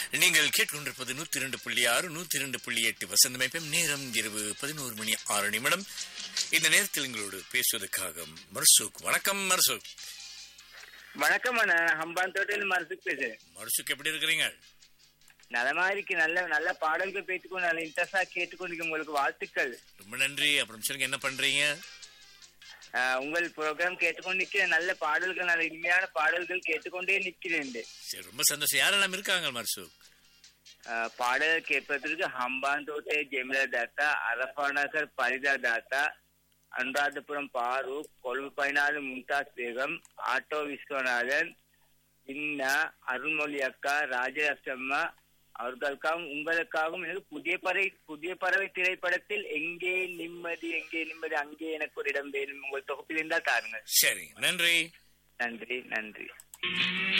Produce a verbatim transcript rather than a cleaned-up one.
நீங்கள் கேட்டுக்கொண்டிருப்பது நூத்தி இரண்டு புள்ளி ஆறு நூத்தி இரண்டு புள்ளி எட்டு வசந்தம் எஃப்எம். நேரம் இரவு பதினோரு மணி ஆறு நிமிடம். இந்த நேரத்தில் எங்களோடு பேசுவதற்காக மர்சூக். வணக்கம் மர்சூக். வணக்கம் அண்ணா, ஹம்பான் தோட்டத்தில் மர்சூக் பேசுறேன். மர்சூக், எப்படி இருக்கிறீங்க? நலமா இருக்கு. நல்ல நல்ல பாடல்கள் பேசிக்கொண்டு நல்ல இன்ட்ரெஸ்டா கேட்டுக்கொண்டு உங்களுக்கு வாழ்த்துக்கள். ரொம்ப நன்றி. அப்புறம் சொல்லுங்க, என்ன பண்றீங்க? ஆஹ் உங்கள் ப்ரோக்ராம் கேட்டுக்கொண்டு நிற்கிறேன். நல்ல பாடல்கள், நல்ல இனிமையான பாடல்கள் கேட்டுக்கொண்டே நிற்கிறேன். சரி, ரொம்ப சந்தோஷம். யாரெல்லாம் இருக்காங்க மர்சூக்? ஆஹ் பாடல் கேட்பதற்கு ஹம்பான் தோட்டை ஜெமிலா தாத்தா, அரபா நகர் பரிதா தாத்தா, அனுராதபுரம் பாரூக், கொழும்பு பதினாலு மும்தாஸ் பேகம், ஆட்டோ விஸ்வநாதன், இன்னா, அருள்மொழி அக்கா, ராஜலட்சம்மா அவர்களுக்காகவும் உங்களுக்காகவும் எனக்கு புதிய பறவை புதிய பறவை திரைப்படத்தில் எங்கே நிம்மதி எங்கே நிம்மதி அங்கே எனக்கு ஒரு இடம் வேணும் உங்கள் தொகுப்பில் இருந்தால் தாருங்கள். சரி, நன்றி நன்றி நன்றி.